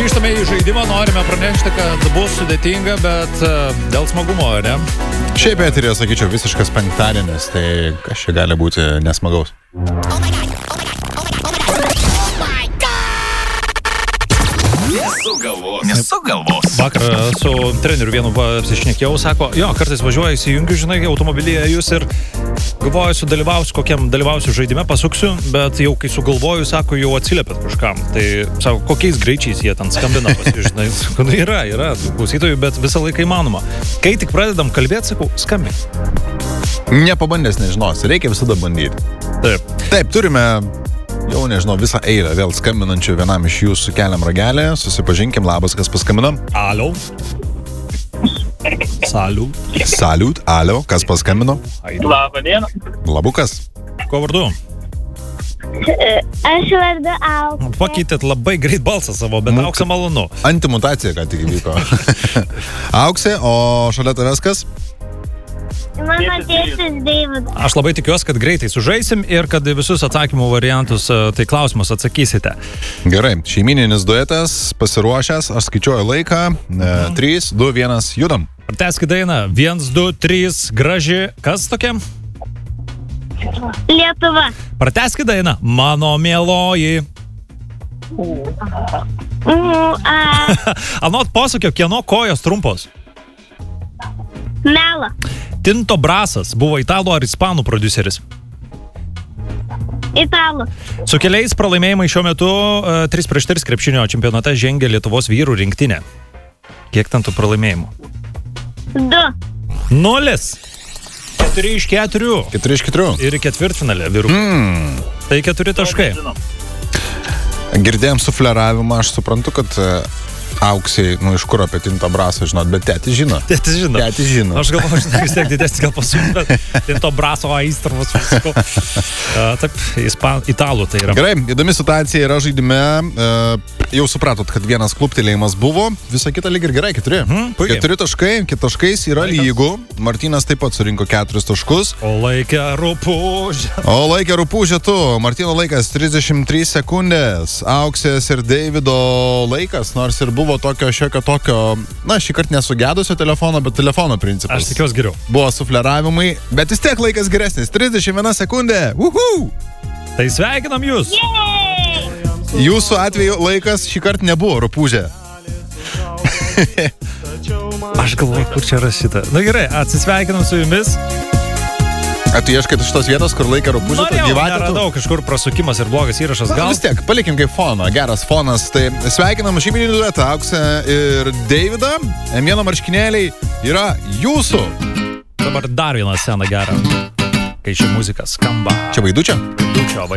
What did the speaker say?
Grįžtame į žaidimą, norime pranešti, kad bus sudėtinga, bet dėl smagumo, ne? Šiaip eterija, sakyčiau, visiškas penktadienis, tai kas čia gali būti nesmagaus. Nesugalvos. Vakar su treneriu vienu apsišnekėjau, sako, jo, kartais važiuoju, įsijungiu, žinai, automobilyje jūs ir galvoju, dalyvausiu žaidime, pasuksiu, bet jau kai sugalvoju, sako, jau atsiliepėt kažkam. Tai, sako, kokiais greičiais jie ten skambina pas jūs, žinai. Sako, yra klausytojų, bet visą laiką įmanoma. Kai tik pradedam kalbėti, sakau, skambink. Nepabandęs nežinosi, reikia visada bandyti. Taip, turime... Jau nežinau, visą eilę vėl skambinančių vienam iš jūsų keliam ragelį. Susipažinkim, labas, kas paskambino. Alo. Saliut, alo, kas paskambino. Labą dieną. Labukas. Ko vardu? Aš vardu Auksė. Pakeitėt labai greit balsą savo, bet Auksė malonu. Antimutacija, ką tik įvyko. Auksė, o šalia tavęs kas? Mano tėtis Deividas. Aš labai tikiuosi, kad greitai sužaisim ir kad visus atsakymų variantus, tai klausimus atsakysite. Gerai, šeimininis duetas pasiruošęs, aš skaičiuoju laiką. 3, 2, 1, judam. Pratęskit dainą. 1, 2, 3, graži. Kas tokia? Lietuva. Pratęskit dainą. Mano mieloji. Anot posakio, kieno kojos trumpos? Melo. Tinto Brasas buvo italų ar ispanų prodiuseris? Italų. Su keliais pralaimėjimais šiuo metu 3-3 krepšinio čempionate žengia Lietuvos vyrų rinktinė. Kiek ten tų pralaimėjimų? 2. 0. 4 iš 4. 4 iš 4. Ir į ketvirtfinalį vyrų. Tai 4 taškai. Girdėjom sufleravimą, aš suprantu, kad Auksiai, iš kur apie Tinto Brasą žinot, bet tėtis žino. Tėtis žino. Aš galvoju, žinai, vis tiek didesnis gal pasuk, bet Tinto Braso aistravas visko. Taip, italų tai yra. Gerai, įdomi situacija yra žaidime. Jau supratot, kad vienas kluptelėjimas buvo, visa kita lyg ir gerai, 4. 4 taškai, taškais yra lygų. Martynas taip pat surinko 4 taškus. O laikė rupūžė tu. Martyno laikas 33 sekundės. Auksės ir Deivido laikas, nors ir buvo tokio šiokio tokio, šį kartą nesugedusio telefono, bet telefono principas. Aš tikiuosi geriau. Buvo sufleravimai, bet vis tiek laikas geresnis. 31 sekundė. Tai sveikinam jūs. Jūsų atveju laikas šį kartą nebuvo rupūžė. Aš galvoju, kur čia rašyta. Na gerai, atsisveikinam su jumis. A tu ieškai šitos vietos, kur laiką rupūžė? Neradau, kažkur prasukimas ir blogas įrašas. Gal vis tiek, palikim kaip foną, geras fonas. Tai sveikinam šeimininį duetą Auksę ir Deividą. M1 marškinėliai yra jūsų. Dabar dar vieną sceną gerą, kai ši muzika skamba. Čia Vaidučio? Vaidučio.